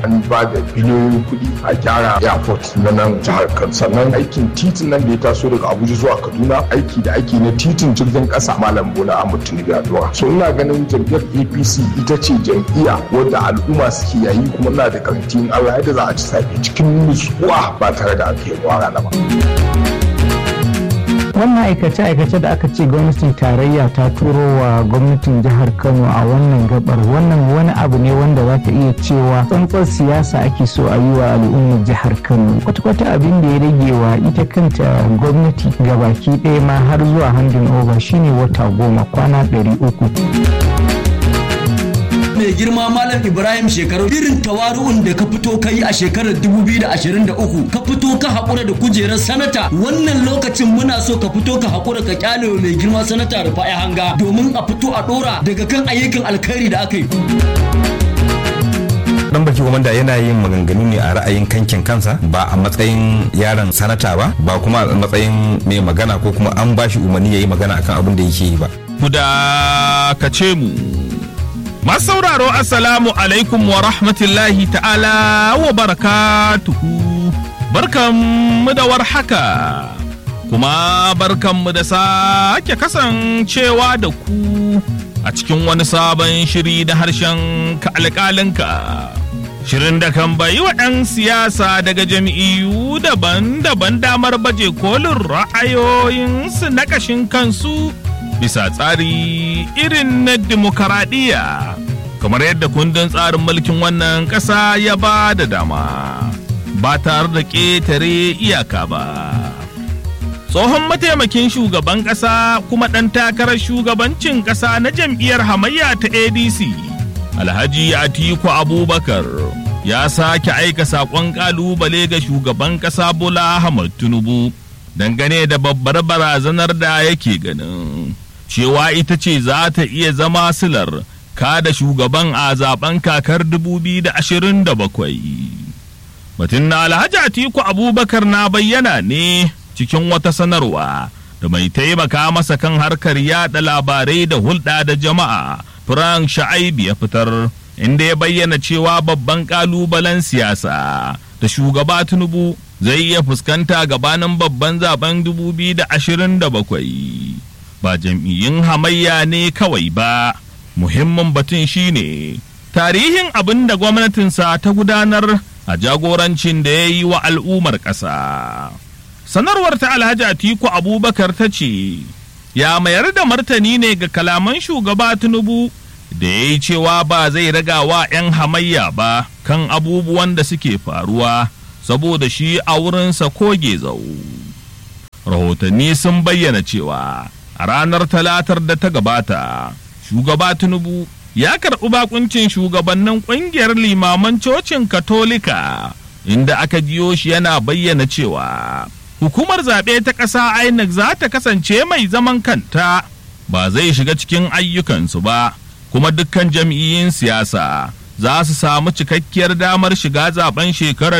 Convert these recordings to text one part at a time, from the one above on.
an ba da biliyoyin kuɗi a gyara airport na nan jihar Kano. Sannan aikin titin nan da ya taso daga Abuja zuwa Kaduna, aiki da ake na titin jirgin ƙasa Malam Bola Ahmed Tinubu ya dora. So ina ganin jam'iyyar APC ita ce jam'iyya wadda al'umma suke yayi, kuma ina da garantin Allah yadda za a ci safe cikin nutsuwa ba tare da ake rana ba. Wannan aikace-aikace da aka ce gwamnatin tarayya ta turo wa gwamnatin jihar Kano a wannan gabar, wannan wani abu ne wanda za ta iya cewa tsantsar siyasa ake so a yi wa al'ummar jihar Kano. Kwata-kwata abin da ya rage wa ita kanta gwamnati gabaki ɗaya ma har zuwa handin over shine wata 10, kwana 300. Mai girma Malam Ibrahim Shekaru, irin tawaru'un da ka fito kai a shekarar 2023 ka fito ka haƙura da kujerar sanata, wannan lokacin muna so ka fito ka haƙura ka kyale mai girma sanata Rufai Hanga domin a fito a ɗora daga kan ayyukan alkhairi da aka yi. Dan baki komanda yana yin maganganu ne a ra'ayin kankin kansa, ba a matsayin yaron sanata ba kuma a matsayin mai magana ko kuma an bashi umarni ya yi magana akan abin da yake yi ba. Ku da ka ce mu. Masu sauraro assalamu alaikum wa rahmatullahi ta'ala wa barakatuhu. Barkanmu da warhaka, kuma barkanmu da sake kasancewa da ku a cikin wani sabon shiri da harshen ka alƙalinka. Shirin da kan bayi wa ɗan siyasa daga jam'iyyu daban-daban damar baje kolin ra'ayoyinsu na ƙashin kansu bisa tsari irin na demokaradiyya, kamar yadda kundin tsarin mulkin wannan ƙasa ya ba da dama, ba tare da ƙetare iyaka ba. Tsohon mataimakin shugaban ƙasa kuma ɗan takarar shugabancin ƙasa na jam'iyyar hamayya ta ADC, Alhaji Atiku Abubakar, ya sake aika saƙon ƙalubale ga shugaban ƙasa Bola Ahmed Tinubu dangane da babbar barazanar da yake ganin cewa ita ce za ta iya zama silar kada shugaban a zaben kakar 2027. Batun na Alhaji Atiku Abubakar na bayyana ne cikin wata sanarwa da mai taimaka masa kan harkar yada labarai da hulɗa da jama'a Frank Sha'aibu ya fitar, inda ya bayyana cewa babban kalubalen siyasa da shugaba Tinubu zai iya fuskanta gabanin babban zaben 2027 ba jam'iyyun hamayya ne kawai ba. Muhimmin batun shine tarihin abin da gwamnatinsa ta gudanar a jagorancin da ya yi wa al'ummar ƙasa. Sanarwar ta Alhaji Atiku Abubakar ta ce ya mayar da martani ne ga kalaman shugaba Tinubu da ya yi cewa ba zai raga wa 'yan hamayya ba kan abubuwan da suke faruwa saboda shi a wurinsa ko gezau. Rahotanni sun bayyana cewa a ranar Talatar da ta gabata, shugaba Tinubu ya karɓi bakuncin shugabannin ƙungiyar limaman cocin Katolika, inda aka jiyo shi yana bayyana cewa hukumar zaɓe ta ƙasa INEC za ta kasance mai zaman kanta, ba zai shiga cikin ayyukansu ba, kuma dukkan jam'iyyun siyasa za su samu cikakkiyar damar shiga zaben shekarar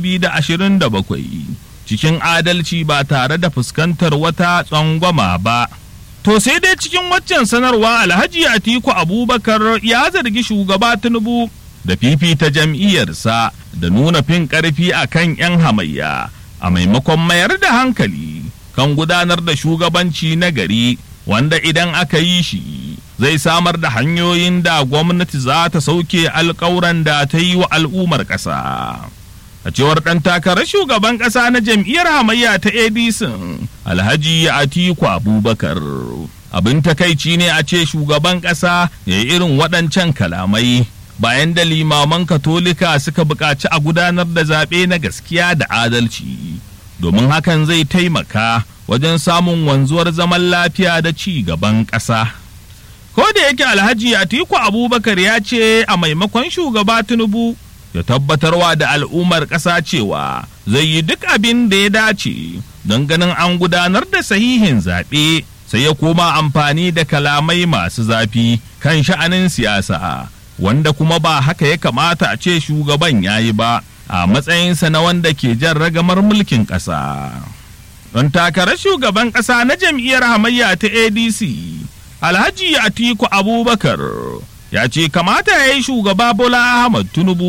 2027 cikin adalci ba tare da fuskantar wata tsangwama ba. To sai dai cikin waccan sanarwa Alhaji Atiku Abubakar ya zargi shugaba Tinubu da fifita jam'iyyarsa da nuna fin ƙarfi a kan 'yan hamayya, a maimakon mayar da hankali kan gudanar da shugabanci na gari wanda idan aka yi shi zai samar da hanyoyin da gwamnati za ta sauke alƙawuran da ta yi wa al'ummar ƙasa. A cewar ɗan takarar shugaban ƙasa na jam'iyyar hamayya ta ADC, Alhaji Atiku Abubakar, abin takaici ne a ce shugaban ƙasa ya yi irin waɗancan kalamai bayan da limaman Katolika suka buƙaci a gudanar da zaɓe na gaskiya da adalci, domin hakan zai taimaka wajen samun wanzuwar zaman lafiya da ci gaban ƙasa. Ko da yake Alhaji Atiku Abubakar ya ce a maimakon shugaba Tinubu ya tabbatarwa da al'ummar ƙasa cewa zai yi duk abin da ya dace don ganin an gudanar da sahihin zaɓe, sai ya koma amfani da kalamai masu zafi kan sha'anin siyasa, wanda kuma ba haka ya kamata a ce shugaban ya yi ba a matsayinsa na wanda ke jan ragamar mulkin ƙasa. Don takarar shugaban ƙasa na jam'iyyar hamayya ta ADC, Alhaji Atiku Abubakar ya ce kamata ya yi shugaba Bola Ahmed Tinubu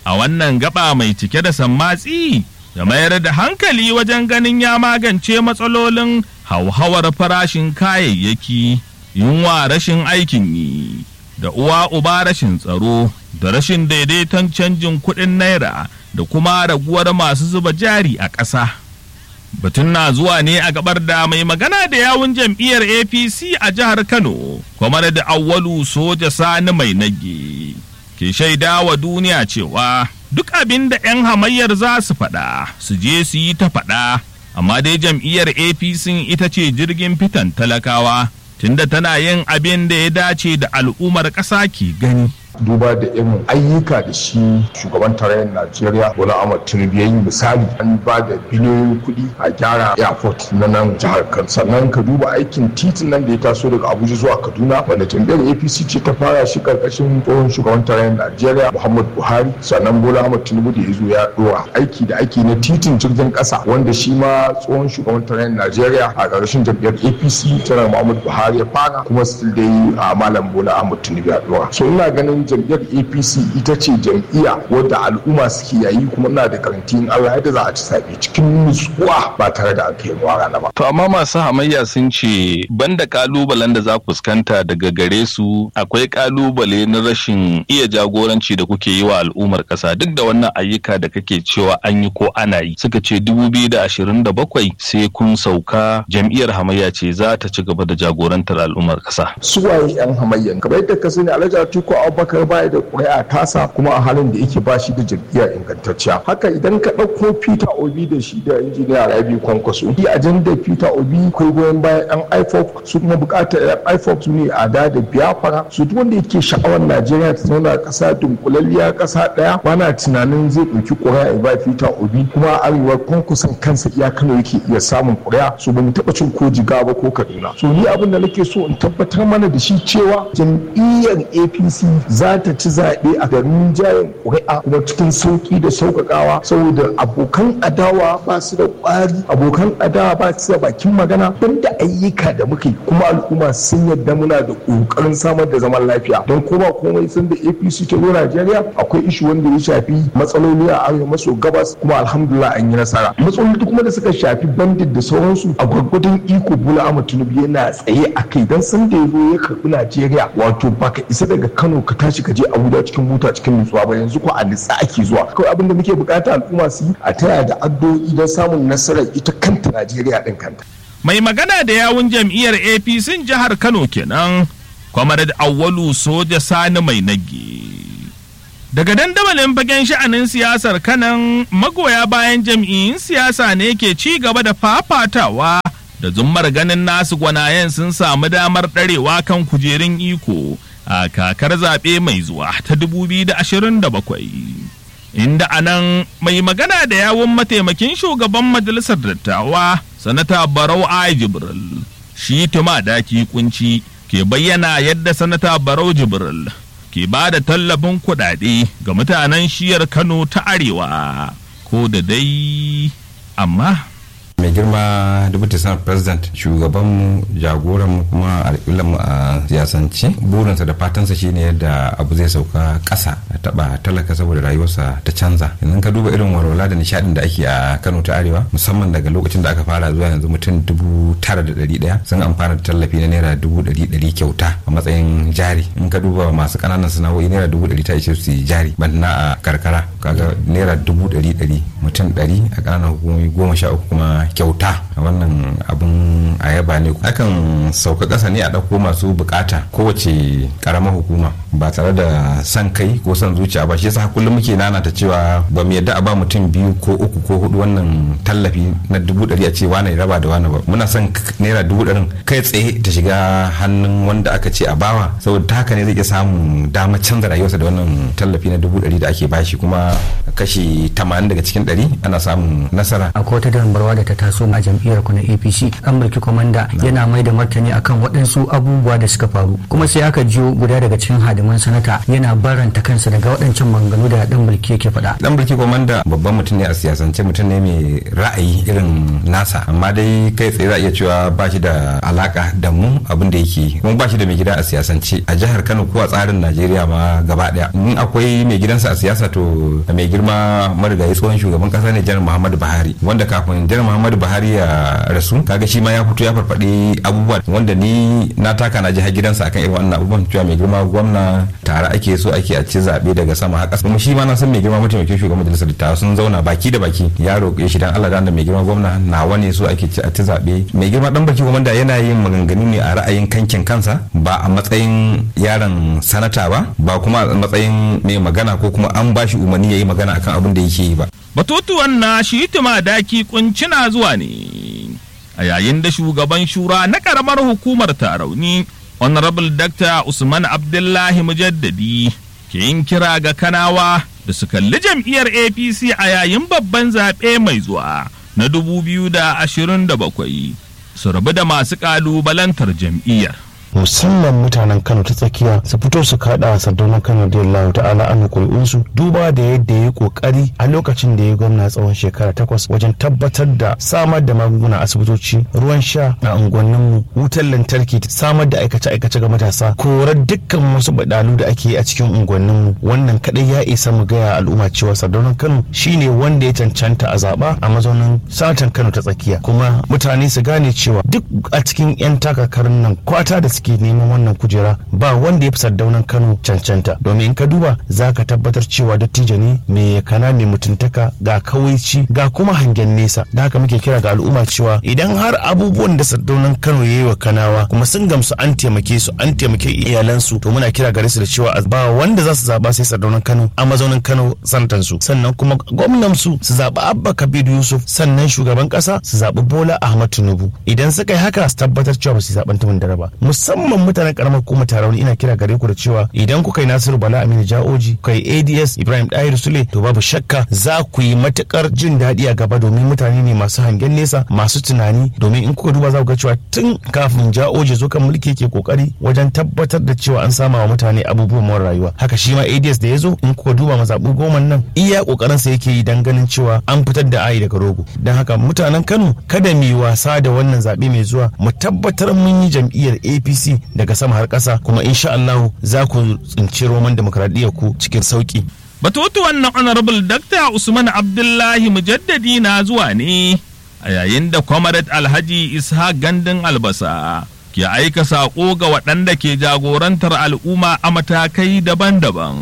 a wannan gaba mai cike da sammatsi da mayar da hankali wajen ganin ya magance matsalolin hauhawar farashin kayayyaki, yunwa, rashin aikin yi, da uwa uba rashin tsaro, da rashin daidaiton canjin kuɗin naira, da kuma raguwar masu zuba jari a ƙasa. Batun na zuwa ne a gabar da mai magana da yawun jam'iyyar APC a jihar Kano, Kwamar da Awwalu Soja Sani Mai Nage, ke shaida wa duniya cewa duk abin da 'yan hamayyar za su faɗa, su je su yi ta faɗa, amma dai jam'iyyar APC ita ce jirgin fitan talakawa, tunda tana yin abin da ya dace da al'ummar ƙasa ke gani. duba da irin ayyuka da shi shugaban tarayyar Najeriya Bola Ahmed Tinubu yayi, misali an ba da biliyoyin kuɗi a gyara airport na nan jihar Kano, sannan ka duba aikin titin nan da ya taso daga Abuja zuwa Kaduna wanda jam'iyyar APC ce ta fara shi karkashin tsohon shugaban tarayyar Najeriya Muhammadu Buhari, sannan Bola Ahmed Tinubu da ya zo ya dora aiki da ake na titin jirgin ƙasa wanda shi ma tsohon shugaban tarayyar Najeriya a karkashin jam'iyyar APC tana Muhammadu Buhari ya fara, kuma still dai a Malam Bola Ahmed Tinubu ya dora. So ina ganin jam'iyyar APC ita ce jam'iyya wadda al'umma suke yayi, kuma ina da karantin Allah yadda za a ci zaɓe cikin nutsuwa ba tare da aka yi rana ba. To amma masu hamayya sun ce banda kalubalen da za ku fuskanta daga gare su, akwai kalubale na rashin iya jagoranci da kuke yi wa al'ummar ƙasa duk da wannan ayyuka da kake cewa an yi ko ana yi. Suka ce 2027 sai kun sauka, jam'iyyar hamayya ce za ta ci gaba da jagorantar al'ummar ƙasa. Su waye 'yan hamayyan? Kamar yadda ka sani Alhaji Atiku Abubakar baya da ƙuri'a tasa, kuma a halin da yake ba shi da jam'iyya ingantacciya. Haka idan ka ɗauko Peter Obi da shi da injiniya Rabi Kwankwaso, yi ajandar Peter Obi akwai goyon bayan 'yan IFOP, su kuma buƙatar 'yan IFOP su ne a da Biafra. Su duk wanda yake sha'awar Najeriya ta zauna ƙasa dunkulalliya ƙasa ɗaya, bana tunanin zai ɗauki ƙuri'a ya ba Peter Obi, kuma arewa Kwankwason kansa iya Kano yake iya samun ƙuri'a. So ba mu taɓa cin ko Jigawa ba ko Kaduna. So ni abin da nake so in tabbatar mana da shi cewa jam'iyyar APC za ta ci zaɓe a garin jayin ƙuri'a kuma cikin sauƙi da sauƙaƙawa, saboda abokan adawa ba su da ƙwari, abokan adawa ba su da bakin magana, banda ayyuka da muke, kuma al'umma sun yadda muna da ƙoƙarin samar da zaman lafiya. Don koma komai sun da APC ta zo Najeriya akwai ishu wanda ya shafi matsaloli a arewa maso gabas, kuma alhamdulillah an yi nasara. Matsaloli kuma da suka shafi bandit da sauransu a gwargwadon iko Bola Ahmed Tinubu yana tsaye a kai, don san da ya zo ya karɓi Najeriya, wato baka isa daga Kano ka tashi ka je Abuja cikin mota cikin nutsuwa ba, yanzu ko a nitsa ake zuwa. Kawai abin da muke bukata al'umma su yi a taya da addu'o'i don samun nasarar ita kanta Najeriya din kanta. Mai magana da yawun jam'iyyar APC jihar Kano kenan, Kwamar da Awwalu Soja Sani Mai Nage. Daga dandamalin fagen sha'anin siyasar Kanan, magoya bayan jam'iyyun siyasa ne ke ci gaba da fafatawa da zummar ganin nasu gwanayen sun samu damar ɗarewa kan kujerun iko a kakar zaɓe mai zuwa ta 2027, inda anan mai magana da yawun mataimakin shugaban majalisar dattawa sanata Barau Ai Jibril shi tuma daki kunci ke bayyana yadda sanata Barau Jibril ke ba da tallafin kuɗaɗe ga mutanen shiyar Kano ta Arewa, ko da dai amma mai girma deputy senate president, shugabanmu, jagoranmu, kuma alƙulanmu a siyasance, burinsa da fatansa shine yadda abu zai sauka ƙasa a taɓa talaka saboda rayuwarsa ta canza. Idan ka duba irin walwala da nishaɗin da ake a Kano ta Arewa, musamman daga lokacin da aka fara zuwa yanzu mutum 9,100 sun amfana da tallafi na naira 100,100 kyauta a matsayin jari. In ka duba masu ƙananan sana'o'i naira 100,000 ta ishe su jari, banda a karkara kaga naira 100,100 mutum 100 a ƙananan hukumomi 13 kuma kyauta. Wannan abun a yaba ne. Akan sauka ƙasa ne a ɗauko masu bukata kowace ƙaramar hukuma ba tare da san kai ko son zuciya ba. Shi yasa kullum muke nanata cewa ba mu yadda a ba mutum 2 ko 3 ko 4 wannan tallafi na 100,000 a ce wani raba da wani ba. Muna son naira 100,000 kai tsaye ta shiga hannun wanda aka ce a bawa, saboda ta haka ne zai iya samun damar canza rayuwarsa da wannan tallafi na 100,000 da ake bashi. Kuma kashi 80 daga cikin 100 ana samun nasara. Akwai wata dambarwa da ta taso a jam'iyyar ku na APC, an mulki komanda yana mai da martani akan waɗansu abubuwa da suka faru, kuma sai aka jiyo guda daga cikin hadiman sanata yana baranta kansa daga waɗancan maganganu da dan mulki yake faɗa. Dan mulki komanda babban mutum ne a siyasance, mutum ne mai ra'ayi irin nasa, amma dai kai tsaye za a iya cewa ba shi da alaka da mu abin da yake, kuma ba shi da mai gida a siyasance a jihar Kano ko a tsarin Najeriya ma gaba daya. In akwai mai gidansa a siyasa to mai girma marigayi tsohon shugaban kasa ne Janar Muhammadu Buhari, wanda kafin Janar Muhammadu Buhari ya rasu kaga shi ma ya fito ya farfaɗi abubuwa wanda ni na taka na ji har gidansa akan irin wannan abubuwan, cewa mai girma gwamna tare ake so ake a ci zaɓe daga sama haka. Kuma shi ma na san mai girma mataimakin shugaban majalisar dattawa sun zauna baki da baki ya roƙe shi dan Allah da mai girma gwamna nawa ne so ake ci a ci zaɓe. Mai girma dan baki gwamna yana yin maganganu ne a ra'ayin kankin kansa, ba a matsayin yaron sanata ba kuma a matsayin mai magana ko kuma an bashi umarni yayi magana akan abin da yake yi ba. Batutuwan na shi daki kuncina zuwa ne a yayin da shugaban shura na karamar hukumar Tarauni Honorable Dr. Usman Abdullahi Mujaddadi ke yin kira ga Kanawa da su kalli jam'iyyar APC a yayin babban zaɓe mai zuwa na 2027 su rabu da masu ƙalubalantar jam'iyyar. musamman mutanen Kano ta tsakiya su fito su kada Sardaunan Kano da Allah ta'ala an kuri'unsu, duba da yadda ya kokari a lokacin da ya gwamna tsawon shekara 8 wajen tabbatar da samar da magunguna asibitoci, ruwan sha a unguwanninmu, wutar lantarki, samar da aikace-aikace ga matasa, korar dukkan wasu badalu da ake yi a cikin unguwanninmu. Wannan kadai ya isa mu gaya al'umma cewa Sardaunan Kano shine wanda ya cancanta a zaba a mazaunin sanatan Kano ta tsakiya. Kuma mutane su gane cewa duk a cikin 'yan takakarin nan kwata da suke neman wannan kujera ba wanda ya fi Sardaunan Kano cancanta, domin in ka duba za ka tabbatar cewa dattijo ne mai kana mai mutuntaka, ga kawaici, ga kuma hangen nesa. Da haka muke kira ga al'umma cewa idan har abubuwan da Sardaunan Kano ya yi wa Kanawa kuma sun gamsu an taimake su, an taimake iyalansu, to muna kira gare su da cewa ba wanda za su zaba sai Sardaunan Kano a mazaunin Kano santansu. Sannan kuma gwamnan su zaɓi Abba Kabir Yusuf, sannan shugaban ƙasa su zaɓi Bola Ahmad Tinubu. Idan suka yi haka su tabbatar cewa ba su zaɓen tumin dare ba. Musamman mutanen karamar hukumar Tarauni ina kira gare ku da cewa idan kuka yi Nasiru Bala Aminu Ja'oji, kuka yi ADS Ibrahim Dahir Sule, to babu shakka za ku yi matukar jin daɗi a gaba, domin mutane ne masu hangen nesa, masu tunani. Domin in kuka duba za ku ga cewa tun kafin Ja'oji zo kan mulki yake kokari wajen tabbatar da cewa an sama wa mutane abubuwan more rayuwa. Haka shi ma ADS da ya zo, in kuka duba mazaɓu 10 nan iya kokarin sa yake yi dan ganin cewa an fitar da ayi daga rogo. Dan haka mutanen Kano kada mu yi wasa da wannan zaɓe mai zuwa, mu tabbatar mun yi jam'iyyar APC daga sama har ƙasa, kuma insha Allah za ku tsinci roman demokradiyyar ku cikin sauki. Batutuwan na Honorable Dr. Usman Abdullahi Mujaddadi na zuwa ne a yayin da Comrade Alhaji Ishaq Gandun Albasa ke aika saƙo ga waɗanda ke jagorantar al'umma a matakai daban-daban.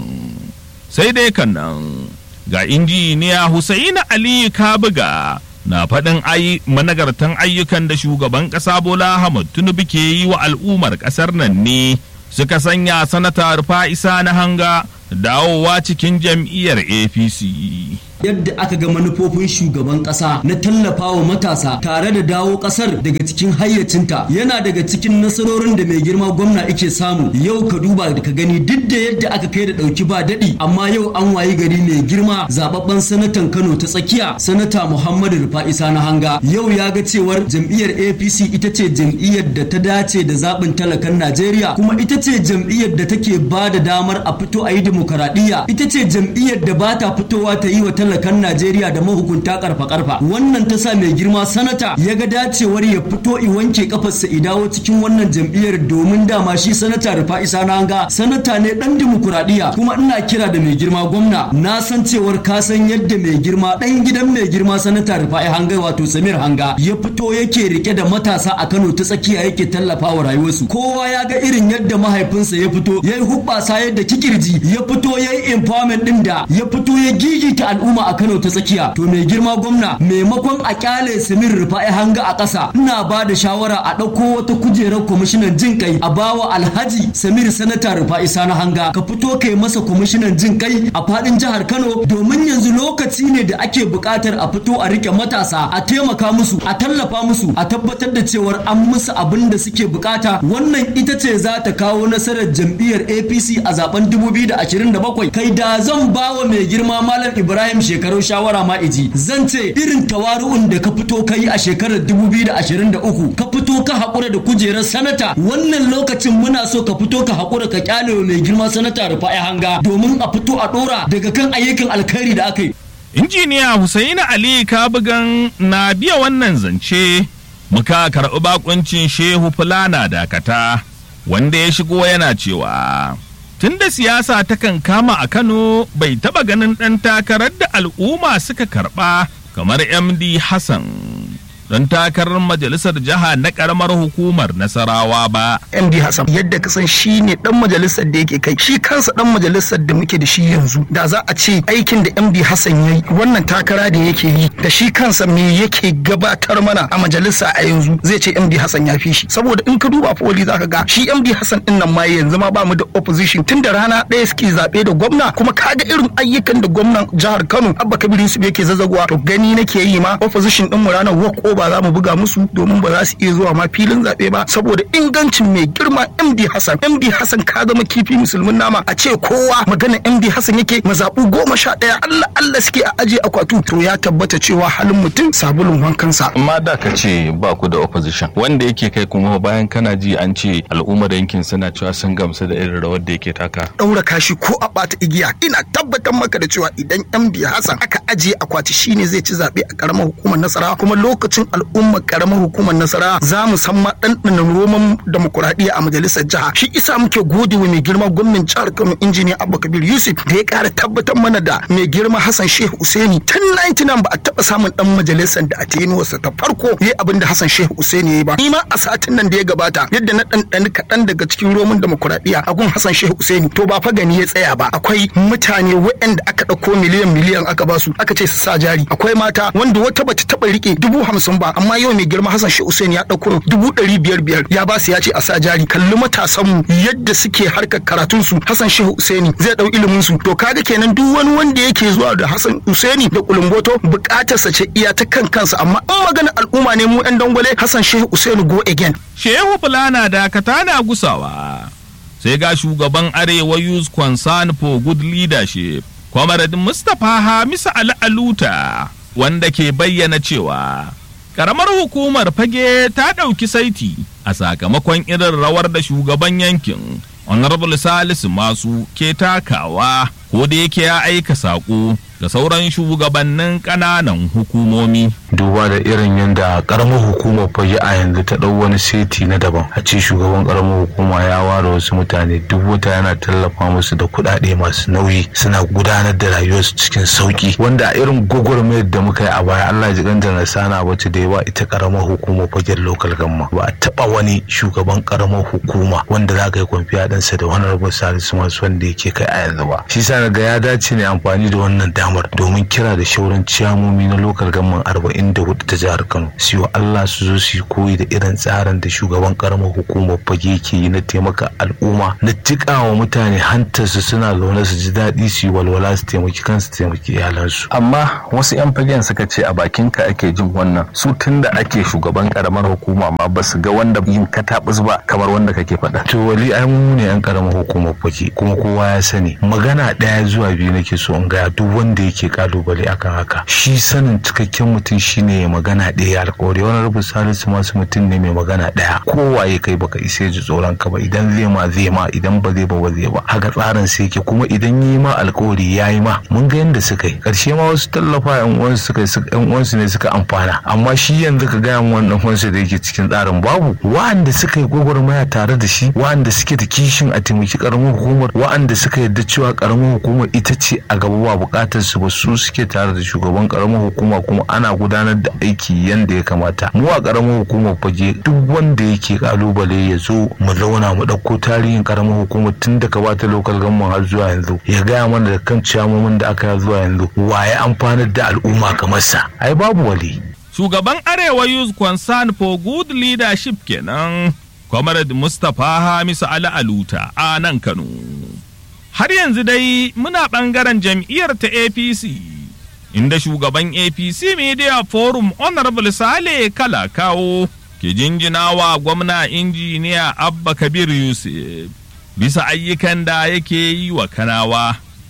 Sai dai kan nan ga injiniya Husaini Aliyu Kabuga na faɗin managartan ayyukan da shugaban ƙasa Bola Ahmed Tinubu ke yi wa al'ummar ƙasar nan ne suka sanya sanata Rufa'isa na hanga dawowa cikin jam'iyyar APC. Yadda aka ga manufofin shugaban kasa na tallafawa matasa tare da dawo kasar daga cikin hayyacinta yana daga cikin nasarorin da mai girma gwamna yake samu. Yau ka duba da ka gani duk da yadda aka kai da dauki ba dadi, amma yau an wayi gari mai girma zababben sanatan Kano ta tsakiya sanata Muhammadu Rufa'isa na hanga yau ya ga cewar jam'iyyar APC ita ce jam'iyyar da ta dace da zaɓin talakan Najeriya, kuma ita ce jam'iyyar da take ba da damar a fito a yi demokaradiyya, ita ce jam'iyyar da ba ta fitowa ta yi wa talakan Najeriya da mahukunta karfa-karfa. Wannan ta sa mai girma sanata ya ga dacewar ya fito i wanke kafarsa i dawo cikin wannan jam'iyyar, domin dama shi sanata Rufa'isa na hanga sanata ne dan demokaradiyya. Kuma ina kira da mai girma gwamna, na san cewar ka san yadda mai girma dan gidan mai girma sanata Rufa'i hanga wato Samir hanga ya fito yake rike da matasa a Kano ta tsakiya yake tallafawa rayuwarsu. Kowa ya ga irin yadda mahaifinsa ya fito yayi hubbasa yadda kikirji ya fito yayi empowerment din da ya fito ya gigita al'umma a Kano ta tsakiya. To mai girma gwamna, maimakon a kyale Samir Rufa'i hanga a ƙasa, ina ba da shawara a ɗauko wata kujerar kwamishinan jin kai a bawa Alhaji Samir sanata Rufa'isa na hanga, ka fito kai masa kwamishinan jin kai a faɗin jihar Kano, domin yanzu lokaci ne da ake buƙatar a fito a rike matasa, a taimaka musu, a tallafa musu, a tabbatar da cewar an musu abin da suke buƙata. Wannan ita ce za ta kawo nasarar jam'iyyar APC a zaben 2027. Kai da zan bawa mai girma Malam Ibrahim Shekarau shawara ma iji zan ce irin tawaru'un da ka fito kai a shekarar 2023 ka fito ka haƙura da kujerar sanata wannan lokacin muna so ka fito ka haƙura ka kyale mai girma sanata Rufa'i Hanga domin a fito a ɗora daga kan ayyukan alkhairi da aka yi. Injiniya Hussaini Ali Kabugan na biya wannan zance muka karɓi bakuncin Shehu Fulana Dakata wanda ya shigo yana cewa tunda siyasa takan kama a Kano bai taɓa ganin ɗan takarar da al'umma suka karɓa kamar MD Hassan don takarar majalisar jiha na karamar hukumar Nasarawa ba. MD Hassan yadda ka san shi ne dan majalisar da yake kai shi kansa dan majalisar da muke da shi yanzu da za a ce aikin da MD Hassan yayi wannan takara da yake yi da shi kansa me yake gabatar mana a majalisa a yanzu zai ce MD Hassan ya fi shi saboda in ka duba foli zaka ga shi MD Hassan din nan ma yanzu ma ba mu da opposition tun da rana ɗaya suke zaɓe da gwamna kuma kaga irin ayyukan da gwamnan jihar Kano Abba Kabir Yusuf yake zazzagowa to gani nake yi ma opposition din mu ranar walk ba za mu buga musu domin ba za su iya zuwa ma filin zaɓe ba saboda ingancin mai girma MD Hassan. MD Hassan ka zama kifi musulmin nama a ce kowa magana MD Hassan yake mazaɓu 11 Allah suke a aje akwatu to ya tabbata cewa halin mutum sabulun wankansa. Amma da ka ce ba ku da opposition wanda yake kai kuma bayan kana ji an ce al'ummar yankin suna cewa sun gamsu da irin rawar da yake taka. Daura kashi ko a bata igiya ina tabbatar maka da cewa idan MD Hassan aka aje akwati shine zai ci zaɓe a karamar hukumar Nasarawa kuma lokacin al'ummar karamar hukumar Nasarawa za mu san ma ɗanɗanon roman demokuraɗiyya a majalisar jiha shi isa muke gode wa mai girma gwamnan jihar Kano injiniya Abba Kabir Yusuf da ya ƙara tabbatar mana da mai girma Hassan Shehu Usaini tun 99 ba a taɓa samun ɗan majalisar da a tenuwarsa ta farko ya yi abin da Hassan Shehu Usaini ya yi ba ni ma a satin nan da ya gabata yadda na ɗanɗani kaɗan daga cikin roman demokuraɗiyya a gun Hassan Shehu Usaini to ba fa gani ya tsaya ba akwai mutane waɗanda aka ɗauko miliyan aka ba su aka ce su sa jari akwai mata wanda wata bata taɓa riƙe 50,000 ba amma yau mai girma Hassan Shehu Usaini ya ɗauko 500,000 ya ba su ya ce a sa jari kalli matasan mu yadda suke harkar karatun su Hassan Shehu Usaini zai ɗau ilimin su to kaga kenan duk wani wanda yake zuwa da Hassan Usaini da kulumboto buƙatar sa ce iya ta kansa amma in magana al'umma ne mu ɗan dangwale Hassan Shehu Usaini go again. Shehu Fulana Dakata na gusawa sai ga shugaban Arewa Youth Concern for Good Leadership Comrade Mustapha Hamisu Ali Aluta wanda ke bayyana cewa karamar hukumar Fage ta ɗauki saiti a sakamakon irin rawar da shugaban yankin Honorable Salisu Masu ke takawa ko da yake ya aika saƙo da sauran shugabannin ƙananan hukumomi. Duba da irin yadda karamar hukumar Fage a yanzu ta ɗau wani seti na daban a ce shugaban karamar hukuma ya ware wasu mutane duk wata yana tallafa musu da kuɗaɗe masu nauyi suna gudanar da rayuwarsu cikin sauki wanda a irin gwagwarmayar da muka yi a baya Allah ji ganta na sana wacce da yawa ita karamar hukumar Fage local gamma ba a taɓa wani shugaban karamar hukuma wanda za ka yi kwamfiya ɗansa da wani rabar Salisu Masu wanda yake kai a yanzu ba shi sa ga ya dace ne amfani da wannan damar domin kira da shauran ciyamomi na local gamman 44 ta jihar Kano siyo Allah su zo su koyi da irin tsarin da shugaban karamar hukumar Fage ke yi na taimaka al'umma na tikawa mutane hantarsu suna zaune su ji daɗi su yi walwala su taimaki kansu taimaki iyalansu. Amma wasu 'yan fagen suka ce a bakinka ake jin wannan su tun da ake shugaban karamar hukuma ma ba su ga wanda yin katabus ba kamar wanda kake faɗa. To wali ai mu ne 'yan karamar hukumar Fage kuma kowa ya sani magana ɗaya zuwa biyu nake so in gaya duk wanda yake kalubale akan haka shi sanin cikakken mutum shine ya magana ɗaya alƙawari wani rubu Salisu Masu mutum ne mai magana ɗaya kowa ya kai baka isa ji tsoron ka ba idan zai ma idan ba zai ba zai ba haka tsarin sai yake kuma idan yi ma alƙawari yayi ma mun ga yanda suka yi ƙarshe ma wasu tallafa yan uwansu ne suka amfana amma shi yanzu ka gaya mu wannan uwansu da yake cikin tsarin babu wa'anda suka yi gwagwarmaya tare da shi wa'anda suke da kishin a taimaki karamar hukumar wa'anda suka yarda cewa karamar hukumar ita ce a gaba ba bukatar su ba su suke tare da shugaban karamar hukuma kuma ana gudanar da aiki yanda ya kamata mu a karamar hukumar Fage duk wanda yake kalubale ya zo mu zauna mu dauko tarihin karamar hukumar tun daga bata local government har zuwa yanzu ya gaya mana da kan ciyamomin da aka yi zuwa yanzu waye amfanar da al'umma kamar sa ai babu wali. Shugaban Arewa Youth Concern for Good Leadership kenan Comrade Mustapha Hamisu Ali Aluta a nan Kano. Har yanzu dai muna ɓangaren jam'iyyar ta APC, inda shugaban APC Media Forum Honorable Sale Kalakawo ke jinjinawa gwamna injiniya Abba Kabir Yusuf bisa ayyukan da yake yi wa Kanawa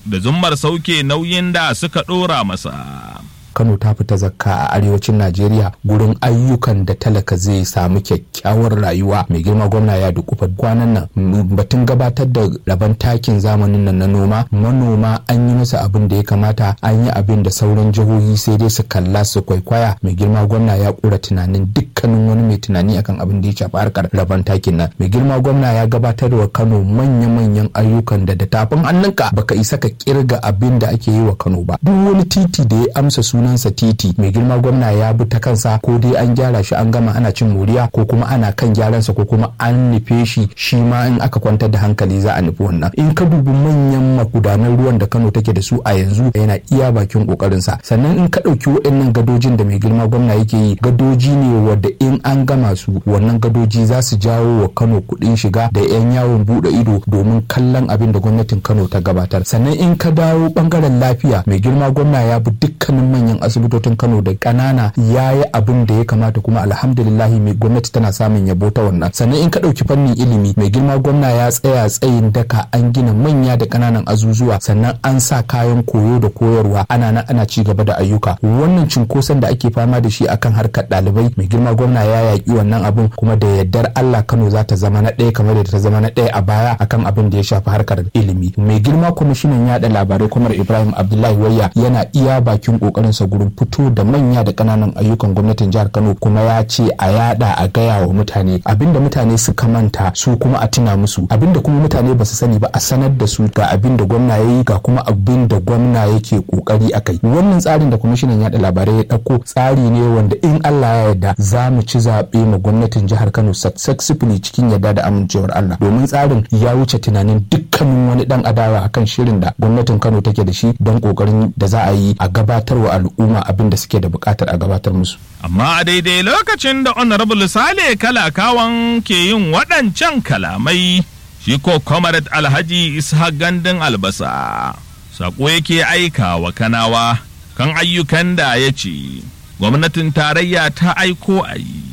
da zummar sauke nauyin da suka ɗora masa. Kano ta fita zakka a arewacin Najeriya gurin ayyukan da talaka zai samu kyakkyawar rayuwa. Mai girma gwamna ya dukufa kwanan nan batun gabatar da rabon takin zamanin nan na noma, manoma an yi masa abin da ya kamata, an yi abin da sauran jihohi sai dai su kalla su kwaikwaya. Mai girma gwamna ya kura tunanin dukkanin wani mai tunani akan abin da ya shafi harkar rabon takin nan. Mai girma gwamna ya gabatar wa Kano manya-manyan ayyukan da tafin hannunka baka isa ka kirga abin da ake yi wa Kano ba. Duk wani titi da ya amsa sunansa titi, mai girma gwamna ya bi ta kansa, ko dai an gyara shi an gama ana cin moriya, ko kuma ana kan gyaransa, ko kuma an nufe shi ma in aka kwantar da hankali za a nufi wannan. In ka dubi manyan magudanan ruwan da Kano take da su a yanzu, yana iya bakin kokarinsa. Sannan in ka ɗauki waɗannan gadojin da mai girma gwamna yake yi, gadoji ne wadda in an gama su, wannan gadoji za su jawo wa Kano kuɗin shiga da 'yan yawon buɗe ido domin kallon abin da gwamnatin Kano ta gabatar. Sannan in ka dawo bangaren lafiya, mai girma gwamna ya bi dukkanin manyan asibitocin Kano da ƙanana, ya yi abin da ya kamata, kuma alhamdulillahi mai gwamnati tana samun yabo ta wannan. Sannan in ka ɗauki fannin ilimi, mai girma gwamna ya tsaya tsayin daka, an gina manya da ƙananan azuzuwa, sannan an sa kayan koyo da koyarwa, ana ci gaba da ayyuka. Wannan cinkoson da ake fama da shi akan harkar ɗalibai, mai girma gwamna ya yaƙi wannan abin, kuma da yardar Allah Kano za ta zama na ɗaya kamar da ta zama na ɗaya a baya akan abin da ya shafi harkar ilimi. Mai girma kwamishinan yaɗa labarai Kwamar Ibrahim Abdullahi Wayya yana iya bakin ƙoƙarinsa gurin fito da manya da ƙananan ayyukan gwamnatin jihar Kano, kuma ya ce a yada a gaya wa mutane abinda mutane suka manta su kuma a tuna musu, abinda kuma mutane ba su sani ba a sanar da su ga abinda gwamna yayi, ga kuma abinda gwamna yake kokari akai. Wannan tsarin da kwamishinan yada labarai ya dauko tsari ne wanda in Allah ya yarda za mu ci zaɓe ma gwamnatin jihar Kano successfully cikin yarda da amincewar Allah, domin tsarin ya wuce tunanin dukkanin wani dan adawa akan shirin da gwamnatin Kano take da shi don kokarin da za a yi a gabatarwa al'umma abin da suke da bukatar a gabatar musu. Amma a daidai lokacin da Honorable Sale Kalakawan ke yin waɗancan kalamai, shi ko Comrade Alhaji Ishaq Gandun Albasa sako yake aika wa Kanawa kan ayyukan da ya ce gwamnatin tarayya ta aiko a yi.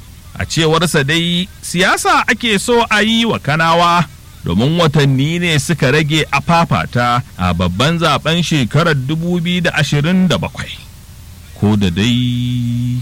A cewarsa dai siyasa ake so a yi wa Kanawa domin watanni ne suka rage a fafata a babban zaben shekarar 2027. Ko da dai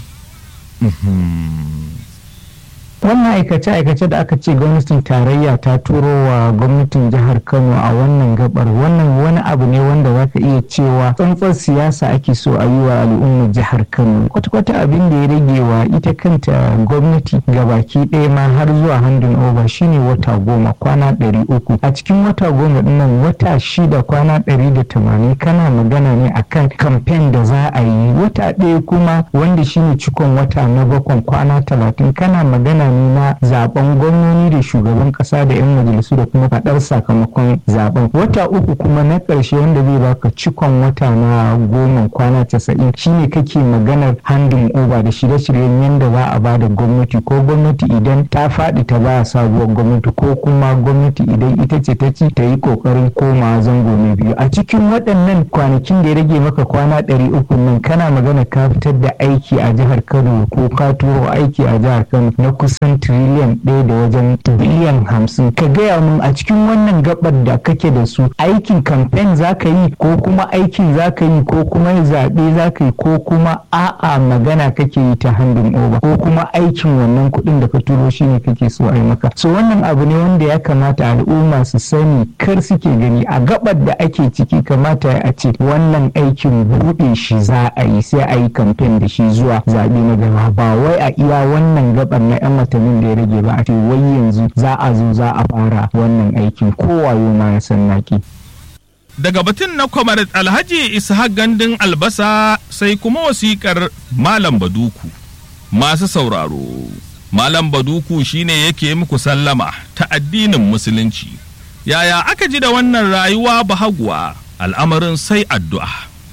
wannan aikace-aikace da aka ce gwamnatin tarayya ta turo wa gwamnatin jihar Kano a wannan gabar, wannan wani abu ne wanda za ka iya cewa tsantsar siyasa ake so a yi wa al'ummar jihar Kano. Kwata-kwata abin da ya rage wa ita kanta gwamnati gabaki ɗaya ma har zuwa handin over shine wata 10, kwana 300. A cikin wata 10 dinnan wata 6 kwana 180 kana magana ne akan kamfen da za a yi. Wata ɗaya kuma wanda shine cikon wata na 7 kwana 30 kana magana na zaben gwamnoni da shugaban kasa da 'yan majalisu da kuma faɗar sakamakon zaben. Wata 3 kuma na ƙarshe wanda zai baka cikon wata na 10 kwana 90 shine kake maganar handing over da shirye-shiryen yadda za a bada gwamnati, ko gwamnati idan ta faɗi ta ba sabuwar gwamnati, ko kuma gwamnati idan ita ce ta ci ta yi ƙoƙarin koma zango na biyu. A cikin waɗannan kwanakin da ya rage maka kwana 300 nan kana magana ka fitar da aiki a jihar Kano, ko ka turo aiki a jihar Kano na kusa tiriliyan 1 da wajen biliyan 50. Ka gaya mun a cikin wannan gabar da kake da su, aikin kamfen za ka yi, ko kuma aikin za ka yi, ko kuma zaɓe za ka yi, ko kuma a'a magana kake yi ta handin over, ko kuma aikin wannan kuɗin da ka turo shi ne kake so a yi maka. So wannan abu ne wanda ya kamata al'umma su sani, kar suke gani a gabar da ake ciki kamata a ce wannan aikin buɗe shi za a yi, sai a yi kamfen da shi zuwa zaɓe na gaba, ba wai a iya wannan gabar na 'yan watannin da ya rage ba a ce wai yanzu za a zo za a fara wannan aikin. Kowayo ma ya san naki. Daga batun na Comrade Alhaji Ishaq Gandun Albasa sai kuma wasikar Malam Baduku. Masu sauraro, Malam Baduku shine yake muku sallama ta addinin Musulunci. Yaya aka ji da wannan rayuwa bahaguwa? Al'amarin sai addu'a.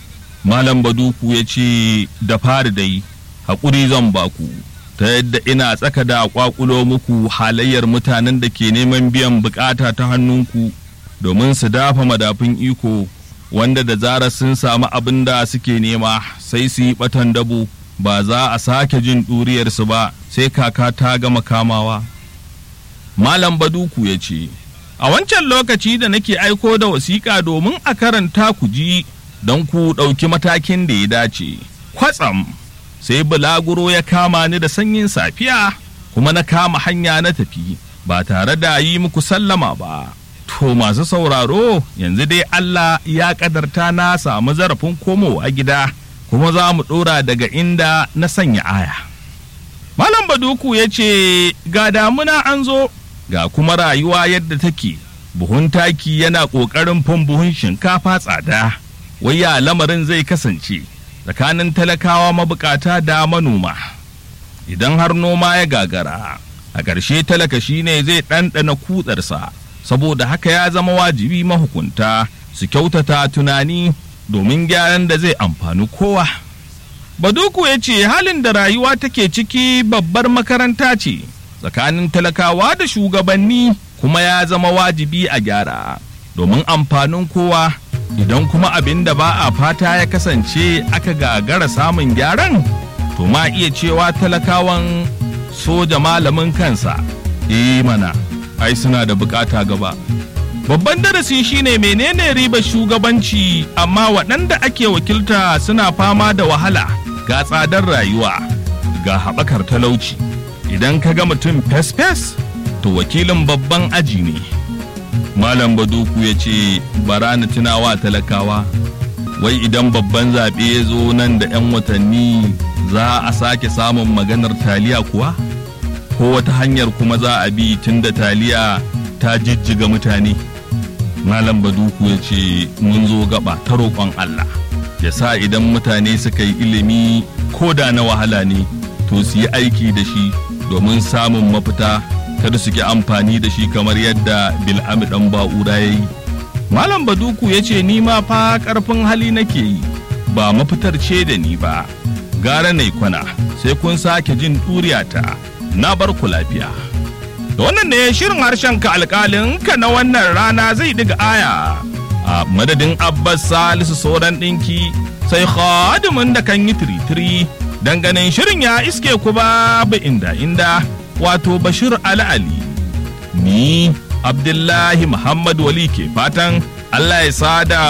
Malam Baduku ya ce da fari dai haƙuri zan baku, ta yadda ina tsaka da kwakulo muku halayyar mutanen da ke neman biyan bukata ta hannunku domin su dafa madafin iko, wanda da zarar sun samu abin da suke nema sai su yi batan dabo, ba za a sake jin ɗuriyarsu ba sai kaka ta gama kamawa. Malam Baduku ya ce A wancan lokaci da nake aiko da wasiƙa domin a karanta ku ji don ku ɗauki matakin da ya dace. Kwatsam sai bulaguro ya kama ni da sanyin safiya kuma na kama hanya na tafi ba tare da yi muku sallama ba. To masu sauraro yanzu dai Allah ya ƙadarta na samu zarafin komowa gida kuma za mu ɗora daga inda na sanya aya. Malam Baduku ya ce ga damuna an zo ga kuma rayuwa yadda take, buhun taki yana ƙoƙarin fin buhun shinkafa tsada, wai ya lamarin zai kasance tsakanin talakawa mabukata da manoma. Idan har noma ya gagara, a ƙarshe talaka shi ne zai ɗanɗana kutsarsa, saboda haka ya zama wajibi mahukunta su kyautata tunani domin gyaran da zai amfani kowa. Baduku ya ce halin da rayuwa take ciki babbar makaranta ce tsakanin talakawa da shugabanni, kuma ya zama wajibi a gyara domin amfanin kowa. Idan kuma abin da ba a fata ya kasance aka gagara samun gyaran, to ma iya cewa talakawan soja malamin kansa. Mana ai suna da bukata gaba. Babban darasi shine menene ribar shugabanci, amma waɗanda ake wakilta suna fama da wahala, ga tsadar rayuwa, ga haɓakar talauci. Idan ka ga mutum fes-fes, to wakilin babban aji ne. Malam Baduku ya ce bara na tunawa talakawa, wai idan babban zaɓe ya zo nan da 'yan watanni za a sake samun maganar taliya kuwa? Ko wata hanyar kuma za a bi tun da taliya ta jijjiga mutane? Malam Baduku ya ce mun zo gaba ta roƙon Allah ya sa idan mutane suka yi ilimi ko da na wahala ne, to su yi aiki da shi domin samun mafita, kada su ki amfani da shi kamar yadda Bil'ami ɗan Ba'ura ya yi. Malam Baduku ya ce ni ma fa ƙarfin hali nake yi, ba mafitar ce da ni ba, gara na kwana sai kun sake jin ɗuriyata. Na bar ku lafiya. Da wannan ne shirin harshen ka alƙalin ka na wannan rana zai diga aya. A madadin Abbas Salisu Soran ɗinki sai khadimin da kan yi tiritiri dan ganin shirin ya iske ku babu inda wato Bashir Ali. Ni Abdullahi Muhammad Wali ke fatan Allah ya sada